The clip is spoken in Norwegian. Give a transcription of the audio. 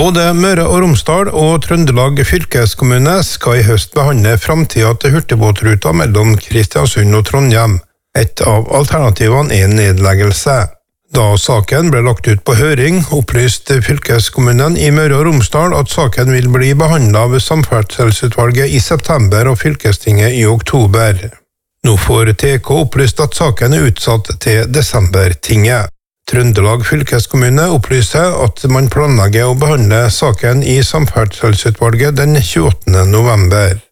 Både Møre og Romsdal og Trøndelag fylkeskommune skal i høst behandle framtida til hurtigbåtruta mellom Kristiansund og Trondheim. Et av alternativene er nedleggelse. Da saken ble lagt ut på høring, opplyste fylkeskommunen i Møre og Romsdal at saken vil bli behandlet av Samferdselsutvalget i september og fylkestinget i oktober. Nå får TK opplyst at saken er utsatt til desembertinget. Trøndelag fylkeskommune opplyser at man planlegger å behandle saken i Samferdselsutvalget den 28. november.